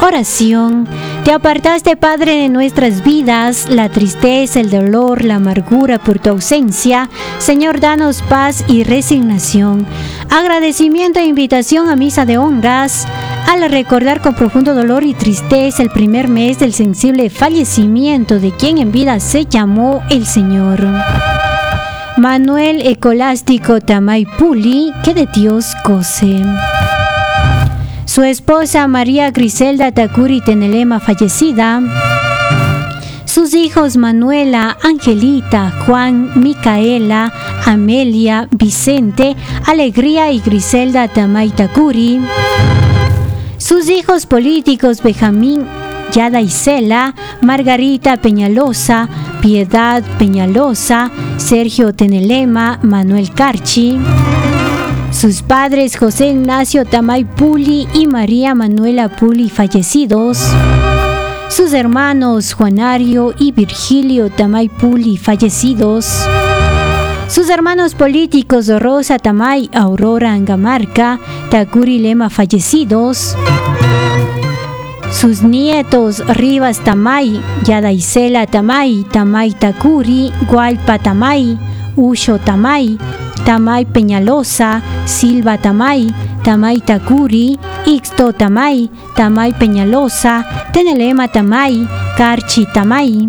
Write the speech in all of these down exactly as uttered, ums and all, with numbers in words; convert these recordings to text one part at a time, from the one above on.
Oración. Te apartaste, Padre, de nuestras vidas, la tristeza, el dolor, la amargura por tu ausencia. Señor, danos paz y resignación. Agradecimiento e invitación a misa de honras. Al recordar con profundo dolor y tristeza el primer mes del sensible fallecimiento de quien en vida se llamó el Señor Manuel Escolástico Tamay Puli, que de Dios goce. Su esposa María Griselda Takuri Tenelema, fallecida. Sus hijos Manuela, Angelita, Juan, Micaela, Amelia, Vicente, Alegría y Griselda Tamay Takuri. Sus hijos políticos Benjamín Yada Isela, Margarita Peñalosa, Piedad Peñalosa, Sergio Tenelema, Manuel Carchi. Sus padres José Ignacio Tamay Puli y María Manuela Puli, fallecidos. Sus hermanos Juanario y Virgilio Tamay Puli, fallecidos. Sus hermanos políticos Rosa Tamay, Aurora Angamarca, Takuri Lema, fallecidos. Sus nietos Rivas Tamay, Yada Isela Tamay, Tamay Takuri, Gualpa Tamay, Usho Tamay, Tamay Peñalosa, Silva Tamay, Tamay Takuri, Ixto Tamay, Tamay Peñalosa, Tenelema Tamay, Carchi Tamay.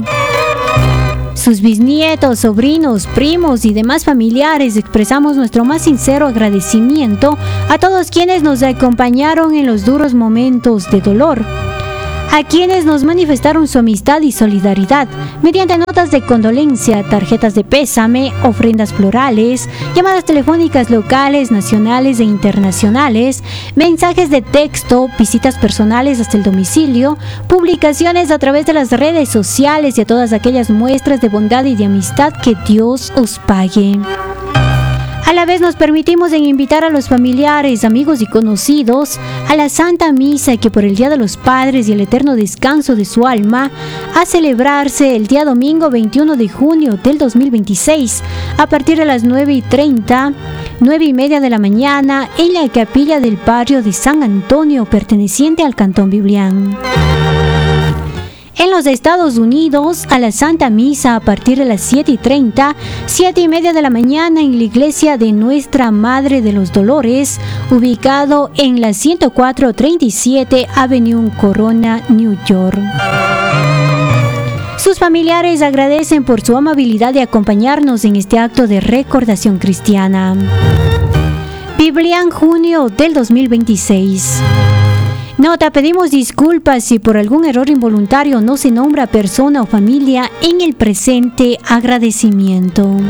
Sus bisnietos, sobrinos, primos y demás familiares expresamos nuestro más sincero agradecimiento a todos quienes nos acompañaron en los duros momentos de dolor, a quienes nos manifestaron su amistad y solidaridad mediante notas de condolencia, tarjetas de pésame, ofrendas florales, llamadas telefónicas locales, nacionales e internacionales, mensajes de texto, visitas personales hasta el domicilio, publicaciones a través de las redes sociales y a todas aquellas muestras de bondad y de amistad. Que Dios os pague. A la vez nos permitimos en invitar a los familiares, amigos y conocidos a la Santa Misa, que por el Día de los Padres y el eterno descanso de su alma, a celebrarse el día domingo veintiuno de junio del dos mil veintiséis, a partir de las nueve y treinta, nueve y media de la mañana, en la capilla del barrio de San Antonio, perteneciente al Cantón Biblián. En los Estados Unidos, a la Santa Misa a partir de las siete y treinta, siete y media de la mañana, en la iglesia de Nuestra Madre de los Dolores, ubicado en la ciento cuatro treinta y siete Avenue Corona, New York. Sus familiares agradecen por su amabilidad de acompañarnos en este acto de recordación cristiana. Biblián, junio del dos mil veintiséis. Nota: pedimos disculpas si por algún error involuntario no se nombra persona o familia en el presente agradecimiento.